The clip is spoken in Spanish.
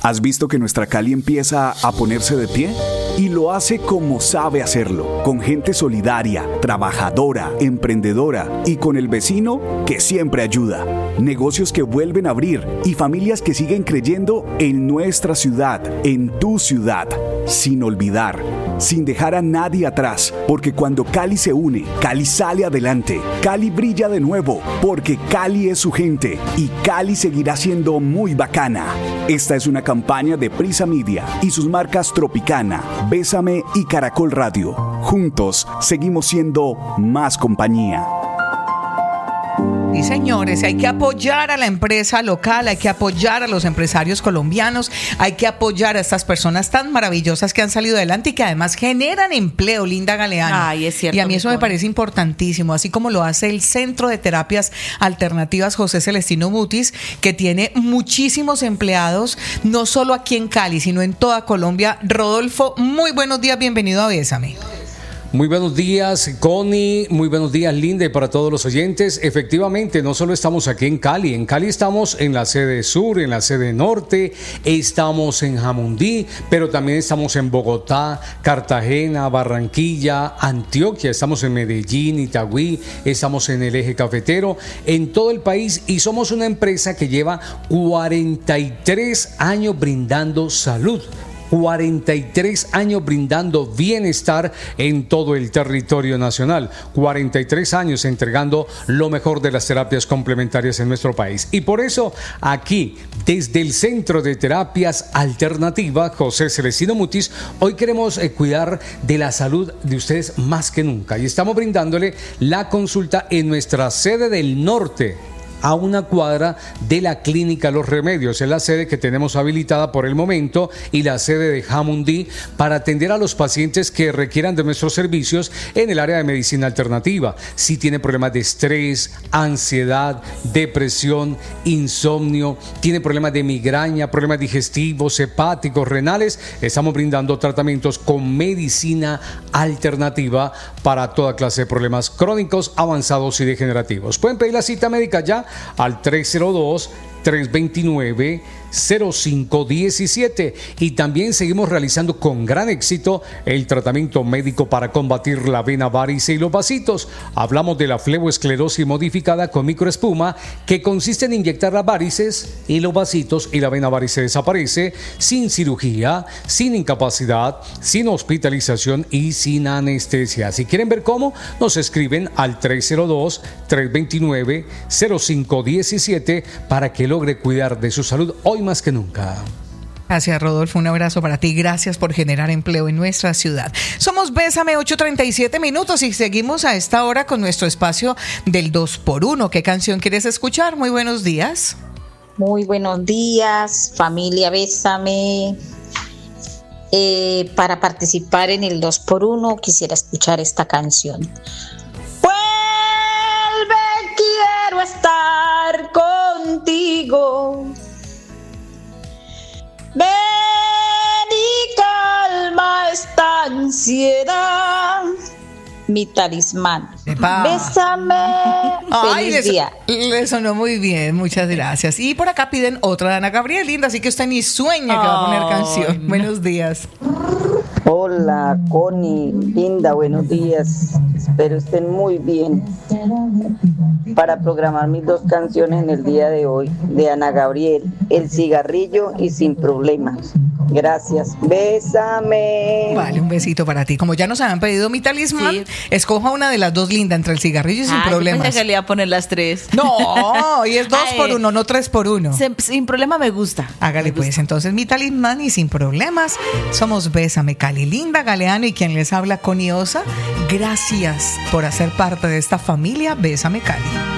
¿Has visto que nuestra Cali empieza a ponerse de pie? Y lo hace como sabe hacerlo, con gente solidaria, trabajadora, emprendedora y con el vecino que siempre ayuda. Negocios que vuelven a abrir y familias que siguen creyendo en nuestra ciudad, en tu ciudad, sin olvidar, sin dejar a nadie atrás, porque cuando Cali se une, Cali sale adelante, Cali brilla de nuevo, porque Cali es su gente y Cali seguirá siendo muy bacana. Esta es una campaña de Prisa Media y sus marcas Tropicana, Bésame y Caracol Radio. Juntos seguimos siendo más compañía. Sí, señores, hay que apoyar a la empresa local, hay que apoyar a los empresarios colombianos, hay que apoyar a estas personas tan maravillosas que han salido adelante y que además generan empleo, Linda Galeano. Ay, es cierto. Y a mí eso me parece importantísimo, así como lo hace el Centro de Terapias Alternativas José Celestino Mutis, que tiene muchísimos empleados, no solo aquí en Cali, sino en toda Colombia. Rodolfo, muy buenos días, bienvenido a Bésame. Muy buenos días, Connie, muy buenos días, Linda, y para todos los oyentes. Efectivamente, no solo estamos aquí en Cali estamos en la sede sur, en la sede norte, estamos en Jamundí, pero también estamos en Bogotá, Cartagena, Barranquilla, Antioquia, estamos en Medellín, Itagüí, estamos en el eje cafetero, en todo el país, y somos una empresa que lleva 43 años brindando salud. 43 años brindando bienestar en todo el territorio nacional, 43 años entregando lo mejor de las terapias complementarias en nuestro país. Y por eso aquí, desde el Centro de Terapias Alternativas José Celestino Mutis, hoy queremos cuidar de la salud de ustedes más que nunca, y estamos brindándole la consulta en nuestra sede del norte, a una cuadra de la Clínica Los Remedios. Es la sede que tenemos habilitada por el momento, y la sede de Jamundí, para atender a los pacientes que requieran de nuestros servicios en el área de medicina alternativa. Si tiene problemas de estrés, ansiedad, depresión, insomnio, tiene problemas de migraña, problemas digestivos, hepáticos, renales, estamos brindando tratamientos con medicina alternativa para toda clase de problemas crónicos, avanzados y degenerativos. Pueden pedir la cita médica ya al 302-329-0517, y también seguimos realizando con gran éxito el tratamiento médico para combatir la vena varice y los vasitos. Hablamos de la fleboesclerosis modificada con microespuma, que consiste en inyectar las varices y los vasitos, y la vena varice desaparece sin cirugía, sin incapacidad, sin hospitalización y sin anestesia. Si quieren ver cómo, nos escriben al 302-329-0517 para que logre cuidar de su salud hoy más que nunca. Gracias, Rodolfo, un abrazo para ti, gracias por generar empleo en nuestra ciudad. Somos Bésame, 8:37 minutos, y seguimos a esta hora con nuestro espacio del 2x1. ¿Qué canción quieres escuchar? Muy buenos días. Muy buenos días, familia Bésame. Para participar en el 2x1 quisiera escuchar esta canción. Vuelve, quiero estar contigo. Ven y calma esta ansiedad. Mi talismán. ¡Epa! Bésame. Ay, feliz día. le sonó muy bien, muchas gracias. Y por acá piden otra de Ana Gabriel, Linda, así que usted ni sueña que va a poner canción. No. Buenos días. Hola, Connie, Linda, buenos días. Espero estén muy bien. Para programar mis dos canciones en el día de hoy, de Ana Gabriel, El cigarrillo y Sin problemas. Gracias. Bésame. Vale, un besito para ti. Como ya nos habían pedido mi talismán, Sí. Escoja una de las dos, Linda, entre el cigarrillo y Sin problemas. Yo pensé que le iba a poner las tres. No, y es 2x1, no 3x1. Sin problema me gusta. Hágale pues, entonces mi talismán y Sin problemas. Somos Bésame Cali, Linda Galeano y quien les habla, Connie Osa. Gracias por hacer parte de esta familia Bésame Cali.